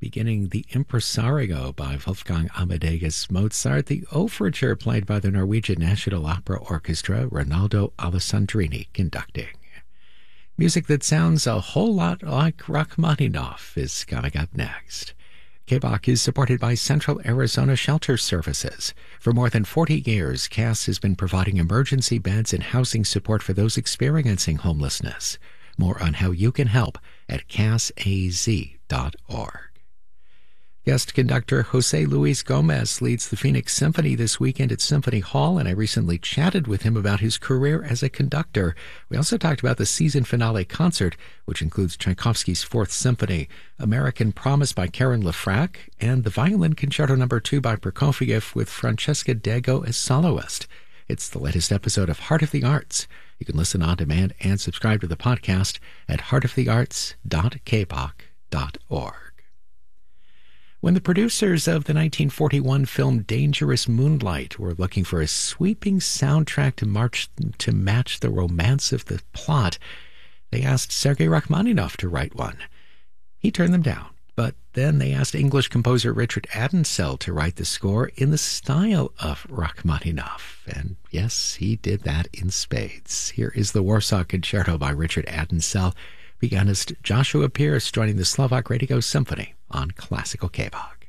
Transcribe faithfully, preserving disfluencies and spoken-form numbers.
Beginning the Impresario by Wolfgang Amadeus Mozart, the overture played by the Norwegian National Opera Orchestra, Ronaldo Alessandrini conducting. Music that sounds a whole lot like Rachmaninoff is coming up next. K B O C is supported by Central Arizona Shelter Services. For more than forty years, C A S has been providing emergency beds and housing support for those experiencing homelessness. More on how you can help at cas dot org. Guest conductor Jose Luis Gomez leads the Phoenix Symphony this weekend at Symphony Hall, and I recently chatted with him about his career as a conductor. We also talked about the season finale concert, which includes Tchaikovsky's Fourth Symphony, American Promise by Karen Lefrak, and the Violin Concerto Number Two by Prokofiev with Francesca Dego as soloist. It's the latest episode of Heart of the Arts. You can listen on demand and subscribe to the podcast at heart of the arts dot k b o c dot org. When the producers of the nineteen forty-one film Dangerous Moonlight were looking for a sweeping soundtrack to, march, to match the romance of the plot, they asked Sergei Rachmaninoff to write one. He turned them down, but then they asked English composer Richard Adensel to write the score in the style of Rachmaninoff. And yes, he did that in spades. Here is the Warsaw Concerto by Richard Adensel, pianist Joshua Pierce joining the Slovak Radio Symphony on Classical K B O C.